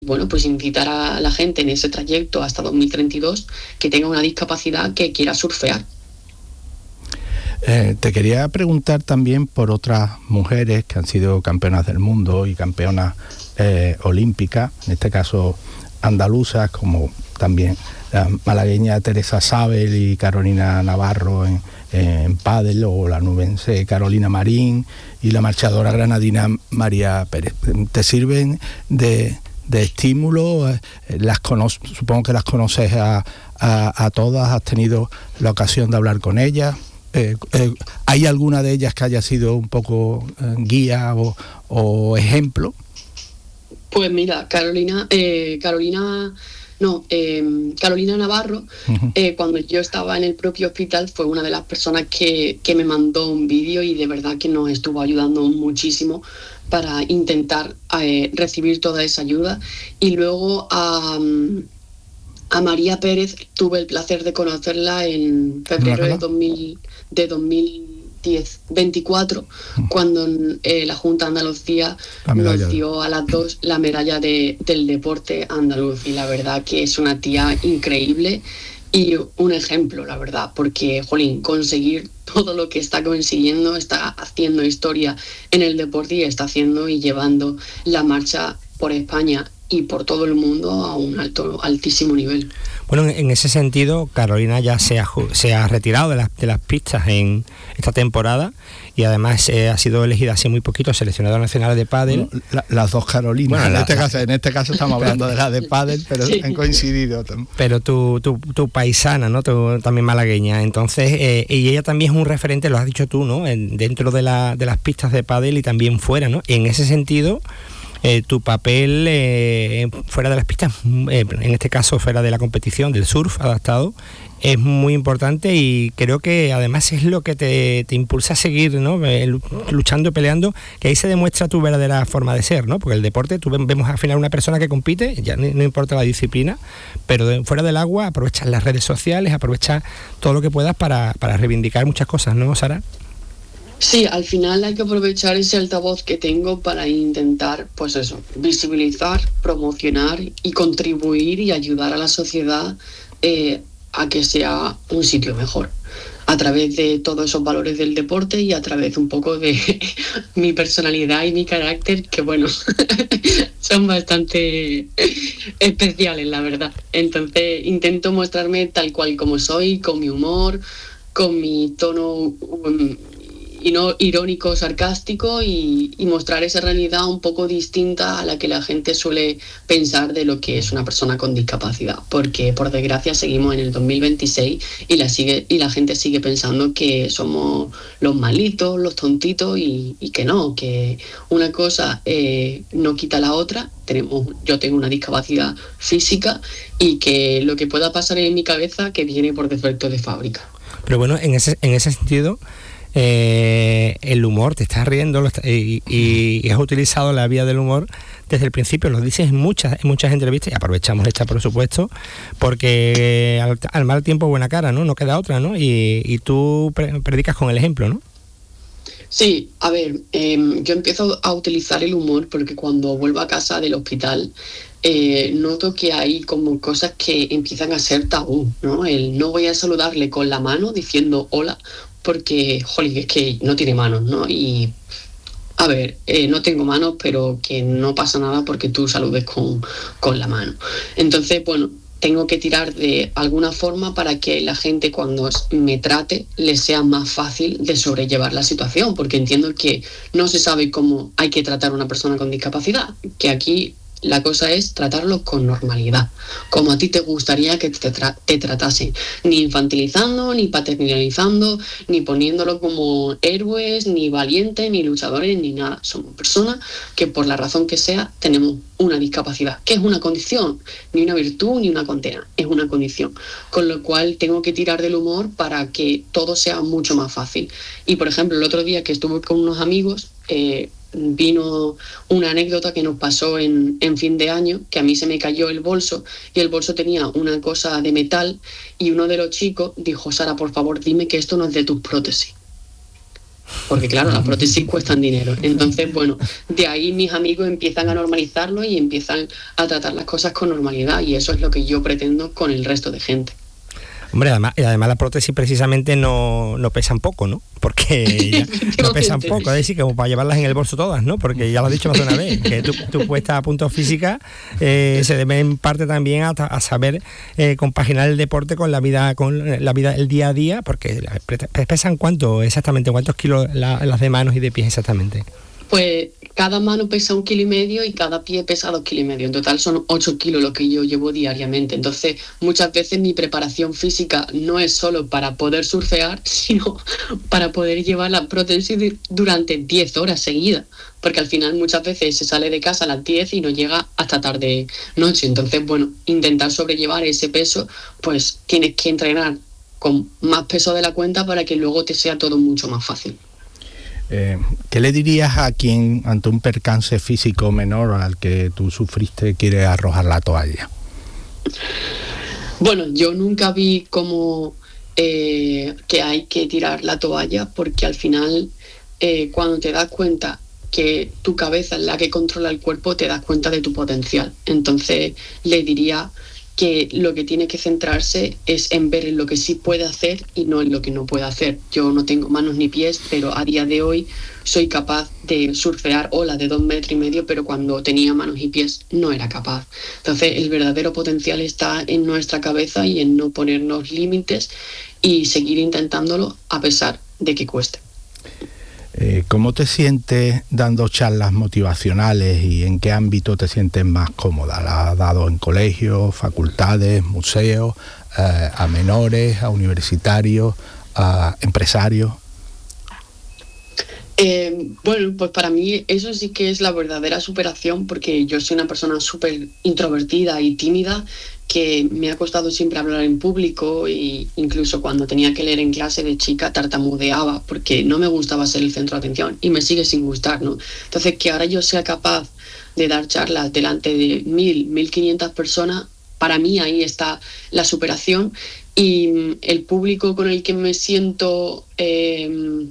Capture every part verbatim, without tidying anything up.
bueno, pues incitar a la gente en ese trayecto hasta dos mil treinta y dos que tenga una discapacidad que quiera surfear. Eh, te quería preguntar también por otras mujeres que han sido campeonas del mundo y campeonas eh, olímpicas, en este caso andaluzas, como también la malagueña Teresa Sabel y Carolina Navarro en, en pádel, o la nubense Carolina Marín y la marchadora granadina María Pérez. ¿Te sirven de, de estímulo? Las cono- supongo que las conoces a, a, a todas, has tenido la ocasión de hablar con ellas. Eh, eh, ¿Hay alguna de ellas que haya sido un poco eh, guía o, o ejemplo? Pues mira, Carolina, eh, Carolina, no, eh, Carolina Navarro, uh-huh. eh, cuando yo estaba en el propio hospital, fue una de las personas que, que me mandó un vídeo y de verdad que nos estuvo ayudando muchísimo para intentar eh, recibir toda esa ayuda. Y luego a, a María Pérez tuve el placer de conocerla en febrero de dos mil, de dos mil diez, veinticuatro, uh-huh. cuando eh, la Junta de Andalucía nos dio a las dos la medalla de, del deporte andaluz, y la verdad que es una tía increíble y un ejemplo, la verdad, porque, jolín, conseguir todo lo que está consiguiendo, está haciendo historia en el deporte y está haciendo y llevando la marcha por España y por todo el mundo a un alto, altísimo nivel. Bueno, en ese sentido, Carolina ya se ha, se ha retirado de las, de las pistas en esta temporada y además eh, ha sido elegida hace muy poquito seleccionadora nacional de pádel. Bueno, la, las dos Carolinas, bueno, en, la, este caso, en este caso estamos hablando de la de pádel, pero sí. han coincidido también. Pero tu, tu, tu paisana, ¿no? Tu, también malagueña, entonces, eh, y ella también es un referente, lo has dicho tú, ¿no? En, dentro de, la, de las pistas de pádel y también fuera, ¿no? Y en ese sentido, Eh, tu papel eh, fuera de las pistas, eh, en este caso fuera de la competición, del surf adaptado, es muy importante y creo que además es lo que te, te impulsa a seguir, ¿no? Eh, luchando y peleando, que ahí se demuestra tu verdadera forma de ser, ¿no? Porque el deporte, tú vemos al final una persona que compite, ya no, no importa la disciplina, pero de, fuera del agua aprovechas las redes sociales, aprovechas todo lo que puedas para, para reivindicar muchas cosas, ¿no, Sara? Sí, al final hay que aprovechar ese altavoz que tengo para intentar, pues eso, visibilizar, promocionar y contribuir y ayudar a la sociedad eh, a que sea un sitio mejor, a través de todos esos valores del deporte y a través un poco de mi personalidad y mi carácter, que bueno, son bastante especiales, la verdad. Entonces intento mostrarme tal cual como soy, con mi humor, con mi tono um, y no irónico, sarcástico, y, y mostrar esa realidad un poco distinta a la que la gente suele pensar de lo que es una persona con discapacidad, porque por desgracia seguimos en el dos mil veintiséis y la sigue y la gente sigue pensando que somos los malitos, los tontitos, y, y que no, que una cosa eh, no quita la otra. Tenemos, yo tengo una discapacidad física y que lo que pueda pasar en mi cabeza que viene por defecto de fábrica. Pero bueno, en ese, en ese sentido, Eh, el humor, te estás riendo lo está, y, y, y has utilizado la vía del humor desde el principio, lo dices en muchas, en muchas entrevistas, y aprovechamos esta por supuesto, porque al, al mal tiempo buena cara, ¿no? No queda otra, ¿no? Y, y tú pre- predicas con el ejemplo, ¿no? Sí, a ver, eh, yo empiezo a utilizar el humor porque cuando vuelvo a casa del hospital eh, noto que hay como cosas que empiezan a ser tabú, ¿no? El no voy a saludarle con la mano diciendo hola, porque, jolín, es que no tiene manos, ¿no? Y, a ver, eh, no tengo manos, pero que no pasa nada porque tú saludes con, con la mano. Entonces, bueno, tengo que tirar de alguna forma para que la gente cuando me trate le sea más fácil de sobrellevar la situación, porque entiendo que no se sabe cómo hay que tratar a una persona con discapacidad, que aquí la cosa es tratarlos con normalidad, como a ti te gustaría que te, tra- te tratasen, ni infantilizando, ni paternalizando, ni poniéndolo como héroes, ni valientes, ni luchadores, ni nada. Somos personas que por la razón que sea tenemos una discapacidad, que es una condición, ni una virtud ni una condena, es una condición. Con lo cual tengo que tirar del humor para que todo sea mucho más fácil. Y por ejemplo, el otro día que estuve con unos amigos, eh, vino una anécdota que nos pasó en, en fin de año, que a mí se me cayó el bolso y el bolso tenía una cosa de metal y uno de los chicos dijo: Sara, por favor, dime que esto no es de tus prótesis. porque claro, las prótesis cuestan dinero. Entonces, bueno, de ahí mis amigos empiezan a normalizarlo y empiezan a tratar las cosas con normalidad, y eso es lo que yo pretendo con el resto de gente. Hombre, además, y además las prótesis precisamente no, no pesan poco, ¿no? Porque ya no pesan poco, es decir, como para llevarlas en el bolso todas, ¿no? Porque ya lo has dicho más de una vez, que tu, tu puesta a punto física eh, se debe en parte también a, a saber eh, compaginar el deporte con la vida, con la vida, el día a día, porque pesan cuánto exactamente, cuántos kilos la, las de manos y de pies exactamente. Pues cada mano pesa un kilo y medio y cada pie pesa dos kilos y medio. En total son ocho kilos lo que yo llevo diariamente. Entonces, muchas veces mi preparación física no es solo para poder surfear, sino para poder llevar la prótesis durante diez horas seguidas. Porque al final muchas veces se sale de casa a las diez y no llega hasta tarde noche. Entonces, bueno, intentar sobrellevar ese peso, pues tienes que entrenar con más peso de la cuenta para que luego te sea todo mucho más fácil. Eh, ¿Qué le dirías a quien ante un percance físico menor al que tú sufriste quiere arrojar la toalla? Bueno, yo nunca vi como eh, que hay que tirar la toalla, porque al final eh, cuando te das cuenta que tu cabeza es la que controla el cuerpo, te das cuenta de tu potencial. Entonces le diría que lo que tiene que centrarse es en ver en lo que sí puede hacer y no en lo que no puede hacer. Yo no tengo manos ni pies, pero a día de hoy soy capaz de surfear olas de dos metros y medio, pero cuando tenía manos y pies no era capaz. Entonces el verdadero potencial está en nuestra cabeza y en no ponernos límites y seguir intentándolo a pesar de que cueste. Eh, ¿Cómo te sientes dando charlas motivacionales y en qué ámbito te sientes más cómoda? ¿La has dado en colegios, facultades, museos, eh, a menores, a universitarios, a empresarios? Eh, bueno, pues para mí eso sí que es la verdadera superación, porque yo soy una persona súper introvertida y tímida, que me ha costado siempre hablar en público, e incluso cuando tenía que leer en clase de chica tartamudeaba porque no me gustaba ser el centro de atención, y me sigue sin gustar, ¿no? Entonces, que ahora yo sea capaz de dar charlas delante de mil, mil quinientas personas, para mí ahí está la superación. Y el público con el que me siento eh,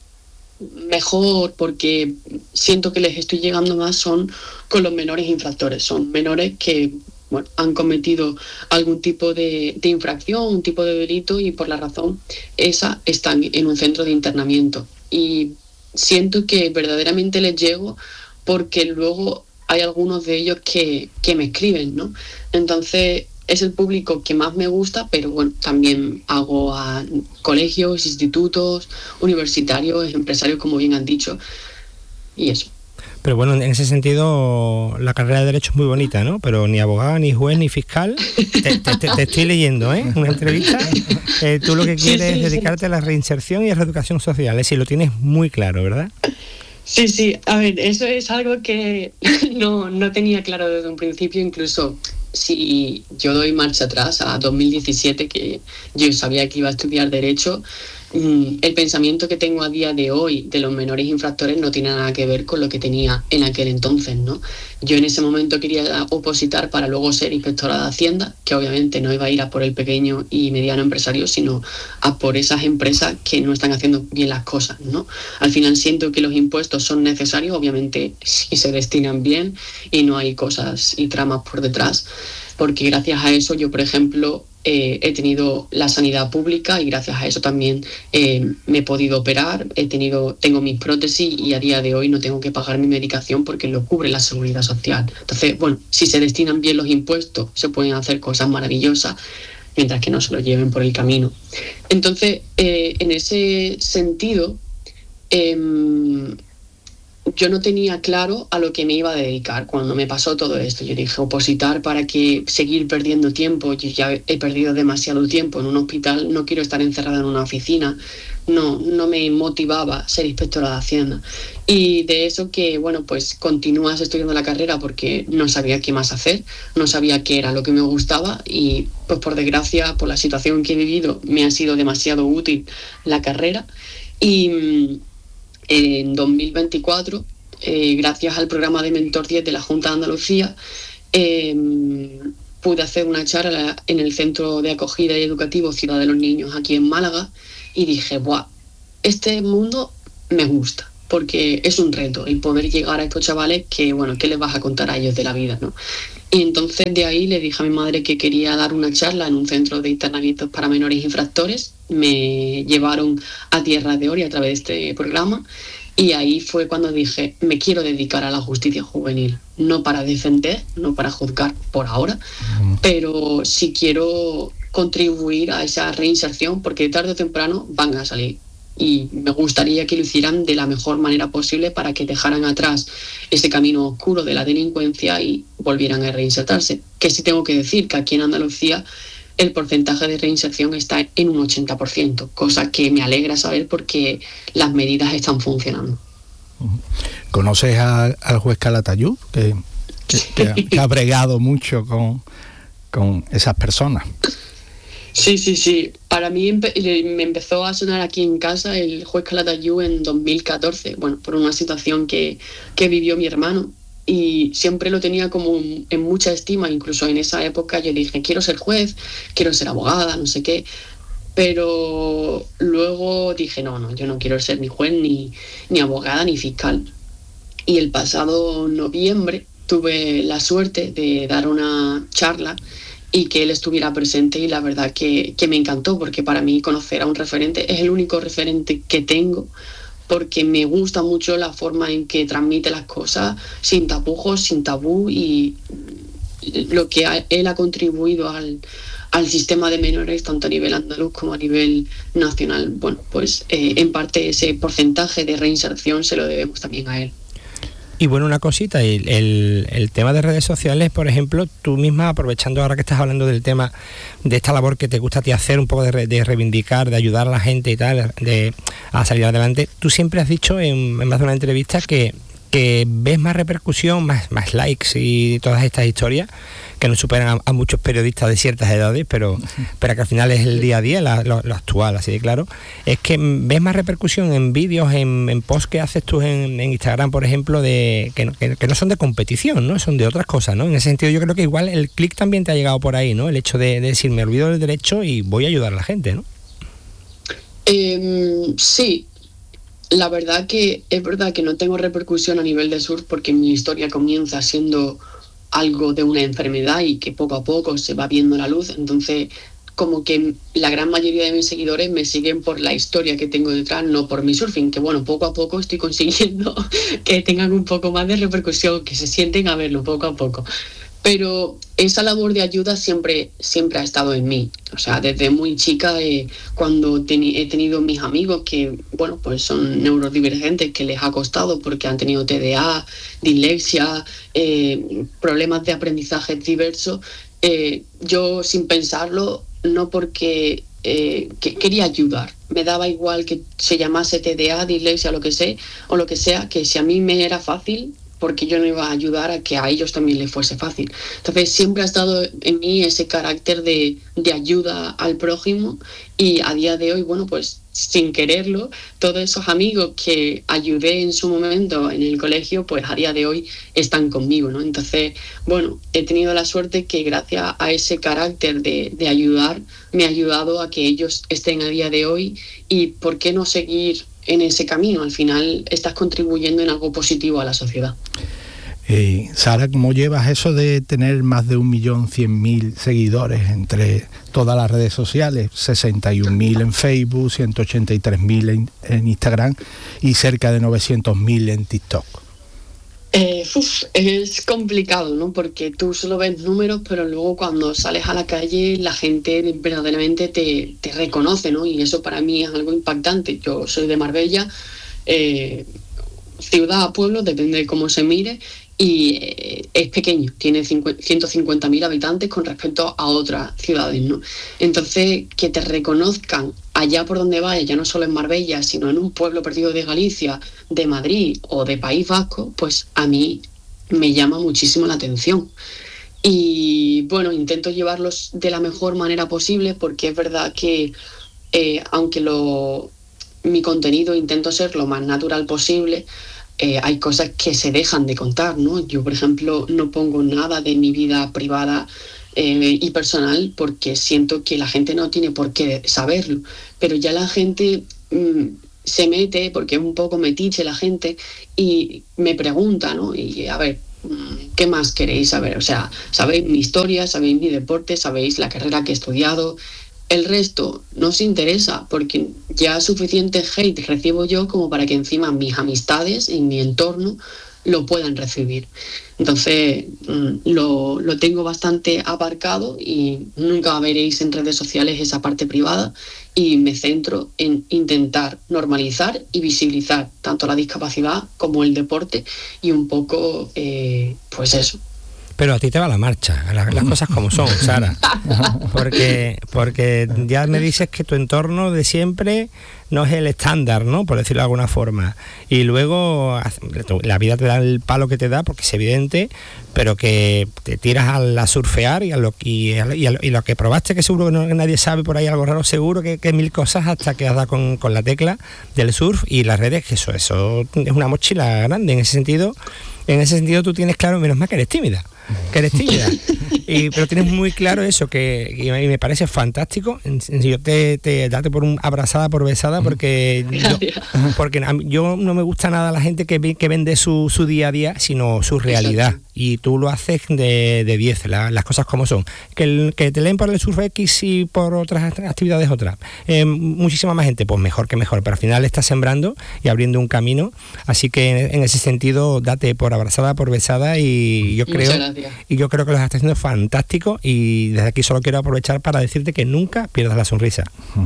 mejor, porque siento que les estoy llegando más, son con los menores infractores. Son menores que bueno, han cometido algún tipo de, de infracción, un tipo de delito, y por la razón esa están en un centro de internamiento. Y siento que verdaderamente les llego, porque luego hay algunos de ellos que, que me escriben, ¿no? Entonces es el público que más me gusta, pero bueno, también hago a colegios, institutos, universitarios, empresarios, como bien han dicho, y eso. Pero bueno, en ese sentido la carrera de Derecho es muy bonita, ¿no? Pero ni abogado, ni juez, ni fiscal. Te, te, te, te estoy leyendo, ¿eh? Una entrevista. Eh, tú lo que quieres sí, sí, es dedicarte sí. a la reinserción y a la reeducación social. Es decir, lo tienes muy claro, ¿verdad? Sí, sí. A ver, eso es algo que no, no tenía claro desde un principio. Incluso si yo doy marcha atrás a dos mil diecisiete, que yo sabía que iba a estudiar Derecho, el pensamiento que tengo a día de hoy de los menores infractores no tiene nada que ver con lo que tenía en aquel entonces, ¿no? Yo en ese momento quería opositar para luego ser inspectora de Hacienda, que obviamente no iba a ir a por el pequeño y mediano empresario, sino a por esas empresas que no están haciendo bien las cosas, ¿no? Al final siento que los impuestos son necesarios, obviamente, si se destinan bien y no hay cosas y tramas por detrás, porque gracias a eso yo, por ejemplo, Eh, he tenido la sanidad pública, y gracias a eso también eh, me he podido operar, he tenido, tengo mis prótesis, y a día de hoy no tengo que pagar mi medicación porque lo cubre la seguridad social. Entonces, bueno, si se destinan bien los impuestos, se pueden hacer cosas maravillosas, mientras que no se lo lleven por el camino. Entonces, eh, en ese sentido, eh, yo no tenía claro a lo que me iba a dedicar cuando me pasó todo esto. Yo dije, opositar para que seguir perdiendo tiempo. Yo ya he perdido demasiado tiempo en un hospital, no quiero estar encerrada en una oficina. No, no me motivaba ser inspectora de Hacienda. Y de eso que, bueno, pues continúas estudiando la carrera porque no sabía qué más hacer, no sabía qué era lo que me gustaba, y pues por desgracia, por la situación que he vivido, me ha sido demasiado útil la carrera. Y en dos mil veinticuatro, eh, gracias al programa de Mentor diez de la Junta de Andalucía, eh, pude hacer una charla en el Centro de Acogida y Educativo Ciudad de los Niños aquí en Málaga, y dije, ¡buah! Este mundo me gusta, porque es un reto el poder llegar a estos chavales que, bueno, ¿qué les vas a contar a ellos de la vida, no? Y entonces de ahí le dije a mi madre que quería dar una charla en un centro de internamientos para menores infractores. Me llevaron a Tierra de Oria a través de este programa y ahí fue cuando dije, me quiero dedicar a la justicia juvenil, no para defender, no para juzgar por ahora, uh-huh. pero sí quiero contribuir a esa reinserción porque tarde o temprano van a salir. Y me gustaría que lo hicieran de la mejor manera posible para que dejaran atrás ese camino oscuro de la delincuencia y volvieran a reinsertarse. Que sí tengo que decir que aquí en Andalucía el porcentaje de reinserción está en un ochenta por ciento, cosa que me alegra saber porque las medidas están funcionando. ¿Conoces a, al juez Calatayud, que, que, que, que ha bregado mucho con, con esas personas? Sí, sí, sí. Para mí empe- me empezó a sonar aquí en casa el juez Calatayud en dos mil catorce, bueno, por una situación que, que vivió mi hermano y siempre lo tenía como en mucha estima, incluso en esa época yo dije, quiero ser juez, quiero ser abogada, no sé qué, pero luego dije, no, no, yo no quiero ser ni juez, ni, ni abogada, ni fiscal. Y el pasado noviembre tuve la suerte de dar una charla y que él estuviera presente y la verdad que, que me encantó porque para mí conocer a un referente es el único referente que tengo porque me gusta mucho la forma en que transmite las cosas sin tapujos, sin tabú y lo que a, él ha contribuido al, al sistema de menores tanto a nivel andaluz como a nivel nacional, bueno, pues eh, en parte ese porcentaje de reinserción se lo debemos también a él. Y bueno, una cosita, el, el, el tema de redes sociales, por ejemplo, tú misma, aprovechando ahora que estás hablando del tema de esta labor que te gusta a ti hacer, un poco de, de reivindicar, de ayudar a la gente y tal, de a salir adelante, tú siempre has dicho en, en más de una entrevista que, que ves más repercusión, más, más likes y todas estas historias, que nos superan a, a muchos periodistas de ciertas edades, pero, pero que al final es el día a día, la, lo, lo actual, así de claro, es que ves más repercusión en vídeos, en, en posts que haces tú en, en Instagram, por ejemplo, de que, que, que no son de competición, ¿no? Son de otras cosas, ¿no? En ese sentido yo creo que igual el clic también te ha llegado por ahí, ¿no? El hecho de, de decir, me olvido del derecho y voy a ayudar a la gente, ¿no? Eh, sí. La verdad que es verdad que no tengo repercusión a nivel de surf porque mi historia comienza siendo algo de una enfermedad y que poco a poco se va viendo la luz, entonces como que la gran mayoría de mis seguidores me siguen por la historia que tengo detrás, no por mi surfing, que bueno, poco a poco estoy consiguiendo que tengan un poco más de repercusión, que se sienten a verlo poco a poco. Pero esa labor de ayuda siempre, siempre ha estado en mí. O sea, desde muy chica, eh, cuando ten- he tenido mis amigos que, bueno, pues son neurodivergentes, que les ha costado porque han tenido T D A, dislexia, eh, problemas de aprendizaje diversos, eh, yo sin pensarlo, no porque eh, que quería ayudar. Me daba igual que se llamase T D A, dislexia, lo que sea, o lo que sea, que si a mí me era fácil, porque yo no iba a ayudar a que a ellos también les fuese fácil. Entonces siempre ha estado en mí ese carácter de, de ayuda al prójimo y a día de hoy, bueno, pues sin quererlo, todos esos amigos que ayudé en su momento en el colegio, pues a día de hoy están conmigo, ¿no? Entonces, bueno, he tenido la suerte que gracias a ese carácter de, de ayudar, me ha ayudado a que ellos estén a día de hoy y por qué no seguir en ese camino. Al final estás contribuyendo en algo positivo a la sociedad. Eh, Sara, ¿cómo llevas eso de tener más de un millón cien mil seguidores entre todas las redes sociales? sesenta y un mil en Facebook, ciento ochenta y tres mil en, en Instagram y cerca de novecientos mil en TikTok. Eh, uf, es complicado, ¿no? Porque tú solo ves números, pero luego cuando sales a la calle la gente verdaderamente te, te reconoce, ¿no? Y eso para mí es algo impactante. Yo soy de Marbella, eh, ciudad a pueblo, depende de cómo se mire, y eh, es pequeño, tiene ciento cincuenta mil habitantes con respecto a otras ciudades, ¿no? Entonces, que te reconozcan allá por donde vayas, ya no solo en Marbella, sino en un pueblo perdido de Galicia, de Madrid o de País Vasco, pues a mí me llama muchísimo la atención. Y bueno, intento llevarlos de la mejor manera posible porque es verdad que eh, aunque lo, mi contenido intento ser lo más natural posible, Eh, hay cosas que se dejan de contar, ¿no? Yo, por ejemplo, no pongo nada de mi vida privada eh, y personal porque siento que la gente no tiene por qué saberlo, pero ya la gente mmm, se mete, porque es un poco metiche la gente, y me pregunta, ¿no? Y a ver, ¿qué más queréis saber? O sea, sabéis mi historia, sabéis mi deporte, sabéis la carrera que he estudiado. El resto no os interesa, porque ya suficiente hate recibo yo como para que encima mis amistades y mi entorno lo puedan recibir. Entonces lo, lo tengo bastante aparcado y nunca veréis en redes sociales esa parte privada, y me centro en intentar normalizar y visibilizar tanto la discapacidad como el deporte, y un poco eh, pues eso. Pero a ti te va la marcha, las, las cosas como son, Sara. Porque, porque ya me dices que tu entorno de siempre no es el estándar, ¿no? Por decirlo de alguna forma. Y luego la vida te da el palo que te da, porque es evidente, pero que te tiras a la surfear y a lo, y a, y a lo, y lo que probaste, que seguro que no, nadie sabe por ahí algo raro, seguro que, que mil cosas, hasta que has dado con, con la tecla del surf y las redes, que eso, eso es una mochila grande en ese sentido. En ese sentido tú tienes claro, menos mal que eres tímida, que eres tímida, y, pero tienes muy claro eso, que y me parece fantástico. Yo te, te date por un abrazada, por besada, porque yo, porque yo no me gusta nada la gente que, que vende su, su día a día, sino su realidad. Exacto. Y tú lo haces de diez, la, las cosas como son. Que, el, que te leen por el Surf X y por otras actividades otras. Eh, muchísima más gente, pues mejor que mejor. Pero al final estás sembrando y abriendo un camino. Así que en, en ese sentido, date por abrazada, por besada, y yo creo y yo creo que lo estás haciendo fantástico, y desde aquí solo quiero aprovechar para decirte que nunca pierdas la sonrisa.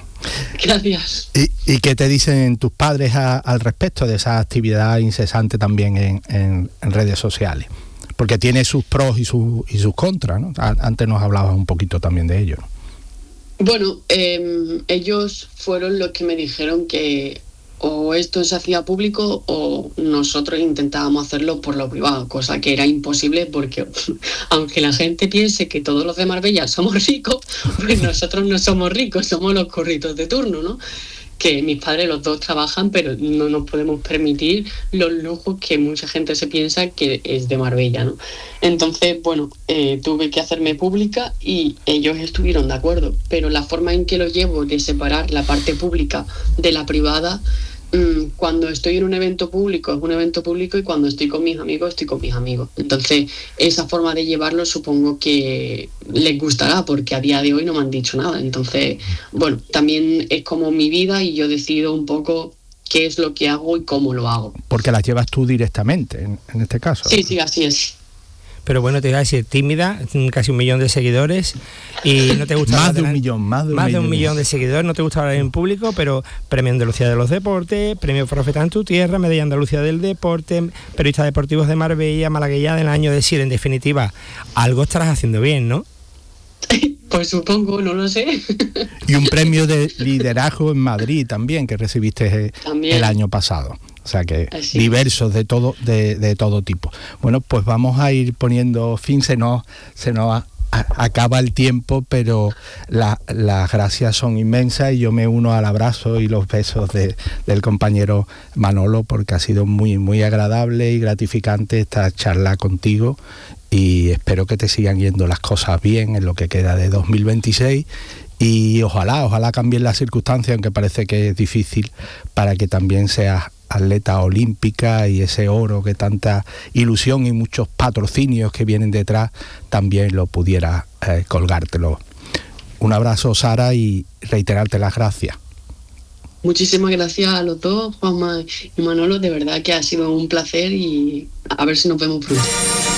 Gracias. ¿Y, y qué te dicen tus padres a, al respecto de esa actividad incesante también en, en, en redes sociales? Porque tiene sus pros y, su, y sus contras, ¿no? Antes nos hablabas un poquito también de ello, ¿no? Bueno, eh, ellos fueron los que me dijeron que o esto se hacía público o nosotros intentábamos hacerlo por lo privado, cosa que era imposible, porque aunque la gente piense que todos los de Marbella somos ricos, pues nosotros no somos ricos, somos los corritos de turno, ¿no? Que mis padres los dos trabajan, pero no nos podemos permitir los lujos que mucha gente se piensa que es de Marbella, ¿no? Entonces, bueno, eh, tuve que hacerme pública y ellos estuvieron de acuerdo, pero la forma en que lo llevo de separar la parte pública de la privada, mmm, cuando estoy en un evento público es un evento público, y cuando estoy con mis amigos estoy con mis amigos. Entonces, esa forma de llevarlo supongo que les gustará, porque a día de hoy no me han dicho nada. Entonces, bueno, también es como mi vida y yo decido un poco qué es lo que hago y cómo lo hago. Porque las llevas tú directamente, en, en este caso. Sí, sí, así es. Pero bueno, te iba a decir, tímida, casi un millón de seguidores, y no te gusta más hablar de un millón, más de un más millón. de un millón de seguidores, no te gusta hablar en público, pero Premio Andalucía de los Deportes, Premio Profeta en tu Tierra, Medalla Andalucía del Deporte, Periodistas Deportivos de Marbella, Malagueña del Año. Decir, en definitiva, algo estarás haciendo bien, ¿no? Pues supongo, no lo sé. Y un premio de liderazgo en Madrid también, que recibiste también el año pasado. O sea que así, diversos de todo, de, de todo tipo. Bueno, pues vamos a ir poniendo fin, se nos, se nos a, a, acaba el tiempo, pero la, las gracias son inmensas, y yo me uno al abrazo y los besos de, del compañero Manolo, porque ha sido muy, muy agradable y gratificante esta charla contigo, y espero que te sigan yendo las cosas bien en lo que queda de dos mil veintiséis. Y ojalá, ojalá cambien las circunstancias, aunque parece que es difícil, para que también seas atleta olímpica, y ese oro que tanta ilusión y muchos patrocinios que vienen detrás también lo pudiera eh, colgártelo. Un abrazo, Sara, y reiterarte las gracias. Muchísimas gracias a los dos, Juanma y Manolo, de verdad que ha sido un placer, y a ver si nos vemos pronto.